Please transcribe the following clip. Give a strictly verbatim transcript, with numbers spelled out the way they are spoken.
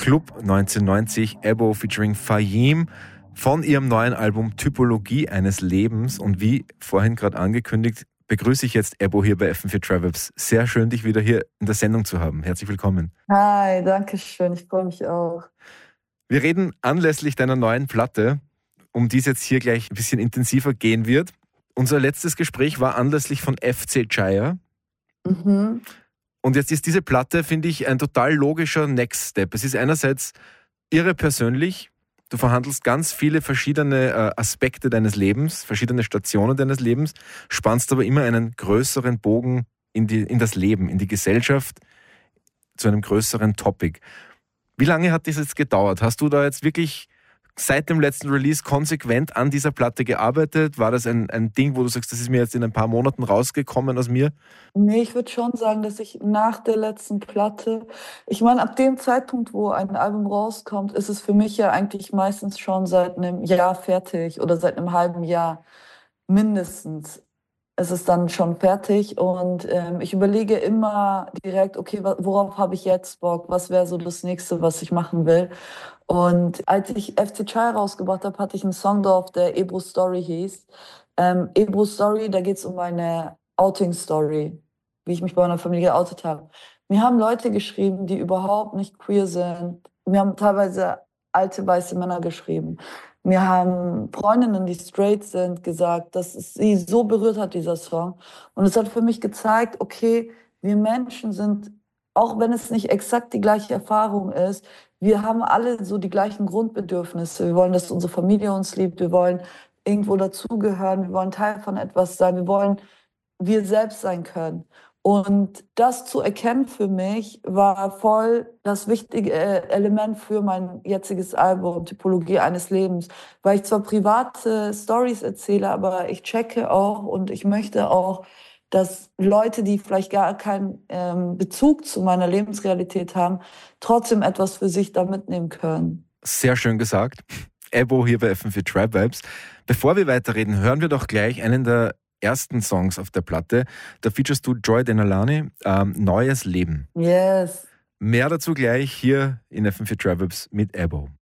Club neunzehnhundertneunzig, Ebo featuring Fayim von ihrem neuen Album Typologie eines Lebens. Und wie vorhin gerade angekündigt, begrüße ich jetzt Ebo hier bei F M vier Travibes. Sehr schön, dich wieder hier in der Sendung zu haben. Herzlich willkommen. Hi, danke schön. Ich freue mich auch. Wir reden anlässlich deiner neuen Platte, um die es jetzt hier gleich ein bisschen intensiver gehen wird. Unser letztes Gespräch war anlässlich von F C Jaya. Mhm. Und jetzt ist diese Platte, finde ich, ein total logischer Next Step. Es ist einerseits irre persönlich. Du verhandelst ganz viele verschiedene äh, Aspekte deines Lebens, verschiedene Stationen deines Lebens, spannst aber immer einen größeren Bogen in, die, in das Leben, in die Gesellschaft, zu einem größeren Topic. Wie lange hat das jetzt gedauert? Hast du da jetzt wirklich seit dem letzten Release konsequent an dieser Platte gearbeitet? War das ein, ein Ding, wo du sagst, das ist mir jetzt in ein paar Monaten rausgekommen aus mir? Nee, ich würde schon sagen, dass ich nach der letzten Platte, ich meine, ab dem Zeitpunkt, wo ein Album rauskommt, ist es für mich ja eigentlich meistens schon seit einem Jahr fertig oder seit einem halben Jahr mindestens. Es ist dann schon fertig und ähm, ich überlege immer direkt, okay, wa- worauf habe ich jetzt Bock? Was wäre so das Nächste, was ich machen will? Und als ich F C Chai rausgebracht habe, hatte ich einen Song drauf, der Ebro Story hieß. Ähm, Ebro Story, da geht es um meine Outing-Story, wie ich mich bei meiner Familie geoutet habe. Mir haben Leute geschrieben, die überhaupt nicht queer sind. Mir haben teilweise alte weiße Männer geschrieben. Mir haben Freundinnen, die straight sind, gesagt, dass es sie so berührt hat, dieser Song. Und es hat für mich gezeigt, okay, wir Menschen sind, auch wenn es nicht exakt die gleiche Erfahrung ist, wir haben alle so die gleichen Grundbedürfnisse. Wir wollen, dass unsere Familie uns liebt. Wir wollen irgendwo dazugehören. Wir wollen Teil von etwas sein. Wir wollen wir selbst sein können. Und das zu erkennen für mich war voll das wichtige äh, Element für mein jetziges Album, Typologie eines Lebens. Weil ich zwar private Stories erzähle, aber ich checke auch und ich möchte auch, dass Leute, die vielleicht gar keinen ähm, Bezug zu meiner Lebensrealität haben, trotzdem etwas für sich da mitnehmen können. Sehr schön gesagt. Ebo hier bei F M vier Tribe Vibes. Bevor wir weiterreden, hören wir doch gleich einen der ersten Songs auf der Platte. Da featurest du Joy Denalani, ähm, Neues Leben. Yes. Mehr dazu gleich hier in F M vier Tribe Vibes mit Ebo.